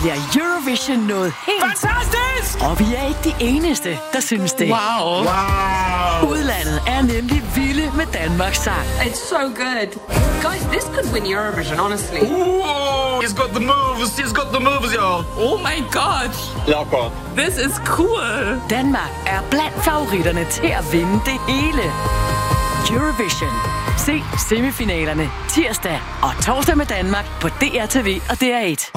bliver Eurovision noget helt... Fantastisk! Og vi er ikke de eneste, der synes det. Wow. Udlandet er nemlig vilde med Danmarks sang. It's so good. Guys, this could win Eurovision, honestly. Ooh, he's got the moves, y'all. Oh my god. Locker. This is cool. Danmark er blandt favoritterne til at vinde det hele. Eurovision. Se semifinalerne tirsdag og torsdag med Danmark på DR TV og DR1.